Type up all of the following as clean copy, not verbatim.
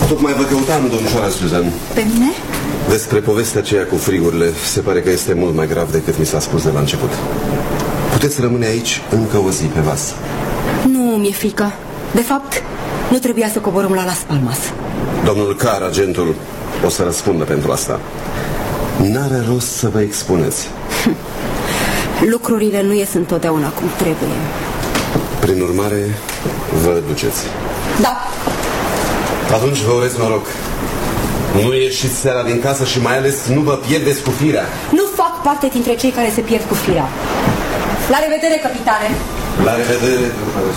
Tocmai vă căutam, domnișoara Susan. Pe mine? Despre povestea aceea cu frigurile. Se pare că este mult mai grav decât mi s-a spus de la început. Puteți rămâne aici încă o zi pe vas. Nu mi-e frică. De fapt, nu trebuia să coborâm la Las Palmas. Domnul Carr, agentul, o să răspundă pentru asta. N-are rost să vă expuneți. Lucrurile nu ies întotdeauna cum trebuie. Prin urmare, vă duceți. Da. Atunci vă urez noroc. Nu ieșiți seara din casă și mai ales nu vă pierdeți cu firea. Nu fac parte dintre cei care se pierd cu firea. La revedere, capitane. La revedere.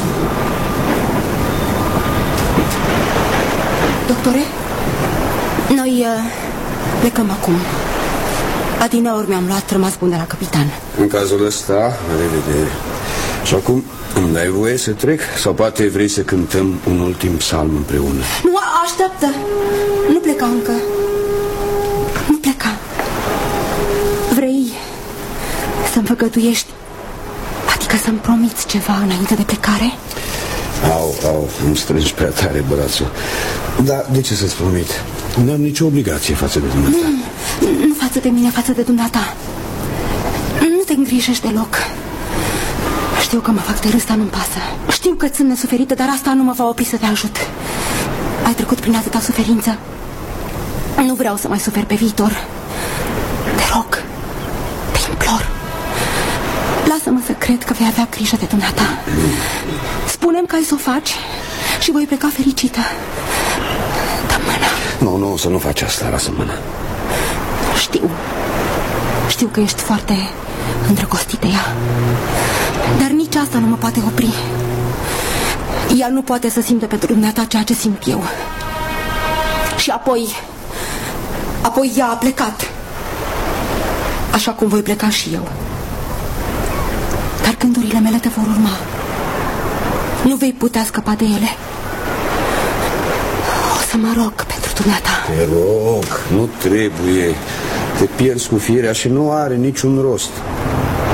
Doctore, noi plecăm acum. Adineauri mi-am luat rămas bun de la capitan. În cazul ăsta, la revedere. Și acum îmi dai voie să trec? Sau poate vrei să cântăm un ultim psalm împreună? Nu, așteaptă. Nu pleca încă. Nu pleca. Vrei să-mi făgăduiești, adică să-mi promiți ceva înainte de plecare? Au, îmi strângi prea tare brațul. Dar de ce să-ți promit? Nu am nicio obligație față de dumneata. Nu față de mine, față de dumneata. Nu te îngrijești deloc. Știu că mă fac de râs, dar nu-mi pasă. Știu că sunt nesuferită, dar asta nu mă va opri să te ajut. Ai trecut prin atâta suferință. Nu vreau să mai suferi pe viitor. Te rog, te implor, lasă-mă să cred că vei avea grijă de dumneata. Spune-mi că ai să o faci și voi pleca fericită. Dă mâna. Nu, să nu faci asta, lasă mâna. Știu că ești foarte îndrăgostit de ea, dar nici asta nu mă poate opri. Ea nu poate să simtă pentru dumneata ceea ce simt eu. Și apoi ea a plecat, așa cum voi pleca și eu. Dar gândurile mele te vor urma. Nu vei putea scăpa de ele. O să mă rog pentru dumneata. Te rog, nu trebuie. Te pierzi cu firea și nu are niciun rost.